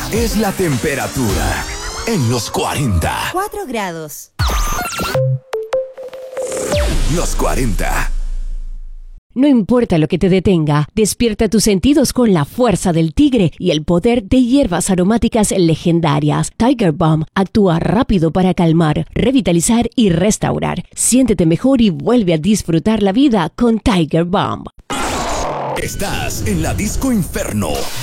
es la temperatura en los 40. 4 grados. Los 40. No importa lo que te detenga, despierta tus sentidos con la fuerza del tigre y el poder de hierbas aromáticas legendarias. Tiger Balm actúa rápido para calmar, revitalizar y restaurar. Siéntete mejor y vuelve a disfrutar la vida con Tiger Balm. Estás en la Disco Inferno.